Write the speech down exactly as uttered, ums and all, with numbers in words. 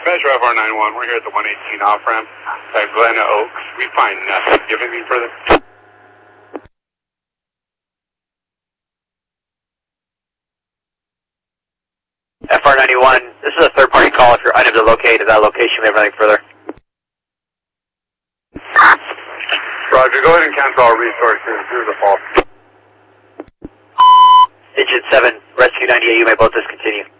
Metro F R ninety-one, we're here at the one eighteen off-ramp at Glen Oaks. We find nothing. Do you have anything further? F R ninety-one, this is a third-party call. If you're unable to locate at that location, we have nothing further. Roger, go ahead and cancel all resources through the fall. Digit seven, Rescue ninety-eight, you may both discontinue.